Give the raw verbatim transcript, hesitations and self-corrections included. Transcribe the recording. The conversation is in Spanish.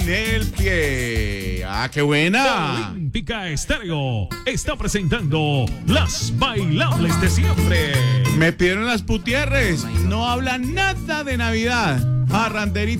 el pie. ¡Ah, qué buena! Olímpica Estéreo está presentando las bailables de siempre. Me pidieron las putierres. No hablan nada de Navidad. Arranderita.